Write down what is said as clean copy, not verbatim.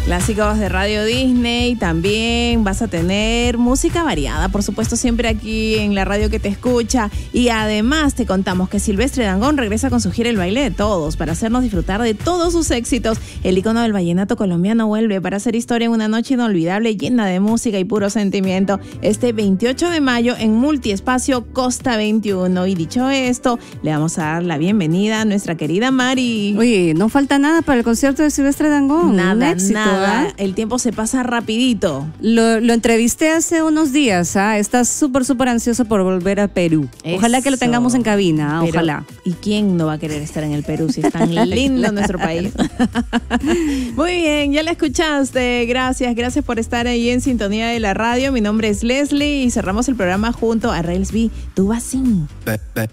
Clásicos de Radio Disney, también vas a tener música variada, por supuesto, siempre aquí en la radio que te escucha. Y además te contamos que Silvestre Dangond regresa con su gira El Baile de Todos para hacernos disfrutar de todos sus éxitos. El ícono del vallenato colombiano vuelve para hacer historia en una noche inolvidable llena de música y puro sentimiento. Este 28 de mayo en Multiespacio Costa 21. Y dicho esto, le vamos a dar la bienvenida a nuestra querida Mari. Oye, no falta nada para el concierto de Silvestre Dangond. Nada, éxito, nada. ¿eh? El tiempo se pasa rapidito. Lo entrevisté hace unos días. Está súper ansioso por volver a Perú. Ojalá que lo tengamos en cabina. Pero, ojalá. ¿y quién no va a querer estar en el Perú si es tan lindo nuestro país? Muy bien, ya la escuchaste. Gracias por estar ahí en sintonía de la radio. Mi nombre es Leslie y cerramos el programa junto a Rails B. Tu Vacín.